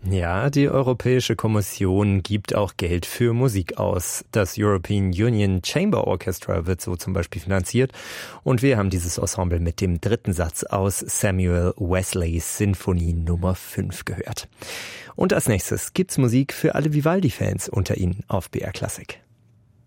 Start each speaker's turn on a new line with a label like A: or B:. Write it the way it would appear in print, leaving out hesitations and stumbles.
A: Ja, die Europäische Kommission gibt auch Geld für Musik aus. Das European Union Chamber Orchestra wird so zum Beispiel finanziert. Und wir haben dieses Ensemble mit dem dritten Satz aus Samuel Wesleys Sinfonie Nummer 5 gehört. Und als nächstes gibt's Musik für alle Vivaldi-Fans unter Ihnen auf BR Klassik.